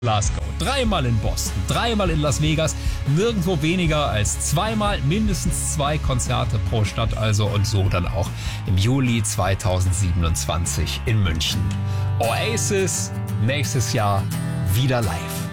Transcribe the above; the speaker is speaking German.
Glasgow, 3-mal in Boston, 3-mal in Las Vegas, nirgendwo weniger als 2-mal, mindestens 2 Konzerte pro Stadt also und so dann auch im Juli 2027 in München. Oasis nächstes Jahr wieder live.